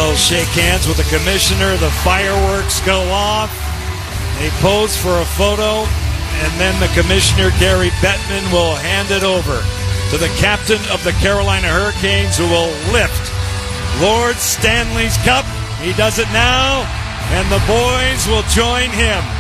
They'll shake hands with the commissioner. The fireworks go off. They pose for a photo. And then the commissioner, Gary Bettman, will hand it over to the captain of the Carolina Hurricanes, who will lift Lord Stanley's cup. He does it now, and the boys will join him.